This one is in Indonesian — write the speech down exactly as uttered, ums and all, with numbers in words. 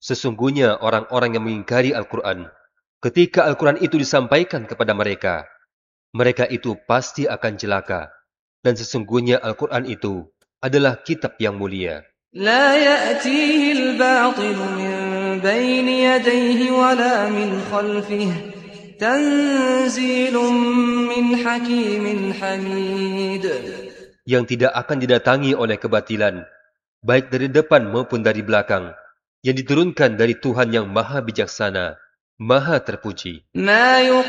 Sesungguhnya orang-orang yang mengingkari Al-Quran, ketika Al-Quran itu disampaikan kepada mereka, mereka itu pasti akan celaka. Dan sesungguhnya Al-Quran itu adalah kitab yang mulia. لا يأتيه الباطل من بين يديه ولا من خلفه تنزيل من حكيم حميد. Yang tidak akan didatangi oleh kebatilan, baik dari depan maupun dari belakang, yang diturunkan dari Tuhan yang maha bijaksana, maha terpuji. ما